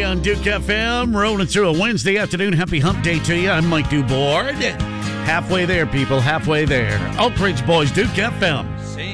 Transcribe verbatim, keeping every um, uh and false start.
on Duke F M, rolling through a Wednesday afternoon. Happy hump day to you. I'm Mike DuBoard. Halfway there, people, halfway there. Oak Ridge Boys, Duke F M.